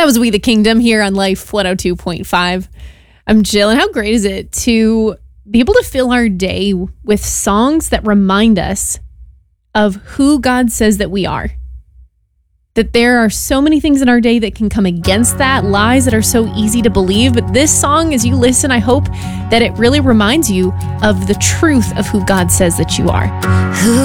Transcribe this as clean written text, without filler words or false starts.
That was We the Kingdom here on Life 102.5. I'm Jill, and how great is it to be able to fill our day with songs that remind us of who God says that we are. That there are so many things in our day that can come against that, lies that are so easy to believe. But this song, as you listen, I hope that it really reminds you of the truth of who God says that you are.